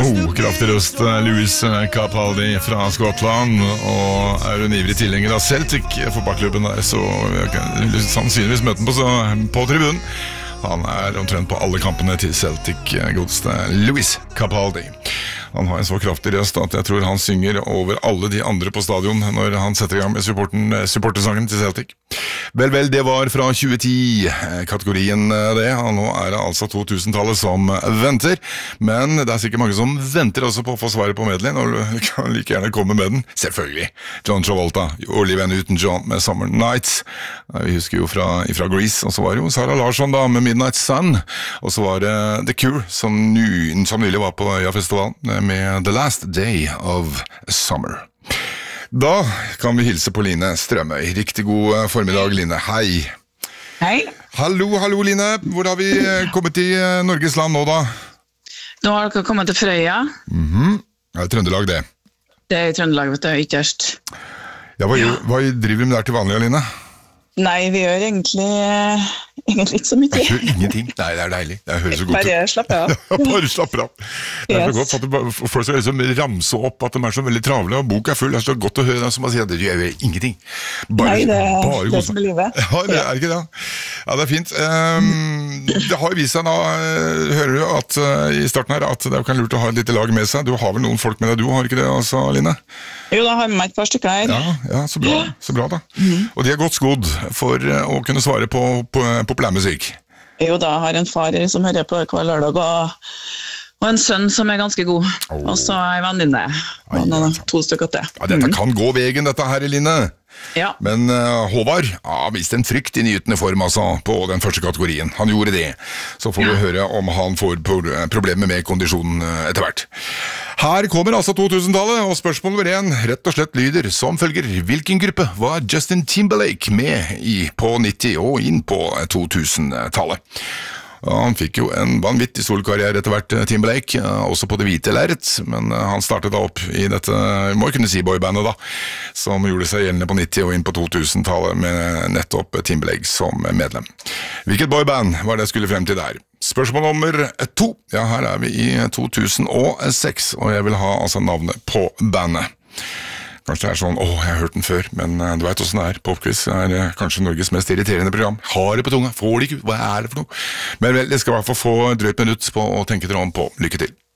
kraftig røst, Lewis Capaldi fra Skottland, og hun ivrig tilhenger av Celtic fotballklubben der, så sannsynligvis møter han på tribunen. Han omtrent på alle kampene til Celtic, godeste Lewis Capaldi. Han har en så kraftig røst at jeg tror han synger over alle de andre på stadion når han setter i gang med supportersangen til Celtic. Vel, det var fra 2010-kategorien det, og nå det altså 2000-tallet som venter, men det sikkert mange som venter også på å få svaret på medleyen, og du kan like gjerne komme med den, selvfølgelig. John Travolta, Olivia Newton-John med Summer Nights, vi husker jo fra Grease, og så var det jo Sara Larsson da med Midnight Sun, og så var det The Cure som nylig var på Øya-festivalen med The Last Day of Summer. Da kan vi hilse på Line Strømøy. Riktig god formiddag, Line. Hei. Hei. Hallo, Line. Hvor har vi kommet i Norges land nå da? Nå har dere kommet til Frøya. Det Trøndelag det. Det i Trøndelag, vet du, ytterst. Ja, hva driver vi med der til vanlig, Line? Nei, vi gjør egentlig ikke så mye. Jeg gjør ingenting. Nei, det deilig. Det høres så godt ut. Bare slapp av. Bare slapper av. Det så godt at folk skal liksom ramse opp at de så veldig travle, og bok ful. Det så godt å høre dem som bare sier at det gjør ingenting. Nei, det som livet. Ja, det ikke det. Ja, det fint. Det har vist seg da, hører du at i starten her, at det kan lurt å ha et lite lag med seg. Du har vel noen folk med deg, du har ikke det altså, Line? Jo, da har vi med et par stykker her. Ja, så bra da. Og de godt skodd for å kunne svare på populærmusikk. Jo, da har en far som hører på hver lørdag, og en sønn som ganske god. Og så en venninne, og 2 stykker til. Ja, dette kan gå veien, dette her, Line. Ja. Men Håvard viste en frykt i nyhetene form altså, på den første kategorien. Han gjorde det. Så får vi høre om han får problemer med kondisjonen etter hvert. Her kommer altså 2000-tallet, og spørsmål nummer 1 rett og slett lyder som følger. Hvilken gruppe var Justin Timberlake med på 90- og inn på 2000-tallet? Han fikk jo en vanvittig solkarriere etter hvert, Timberlake, også på det hvite lerret, men han startet da opp i dette, må jeg kunne si boybandet da, som gjorde seg gjeldende på 90- og inn på 2000-tallet med nettopp Timberlake som medlem. Hvilket boyband var det jeg skulle frem til der? Spørsmål nummer 2. Ja, her vi i 2006, og jeg vil ha altså navnet på bandet. Kanskje det sånn, jeg har hørt den før, men du vet hvordan det Popquiz kanskje Norges mest irriterende program. Har det på tunga, får det ikke ut, hva det for noe? Men vel, jeg skal i hvert fall få drøyt minutt på å tenke dere om på. Lykke til.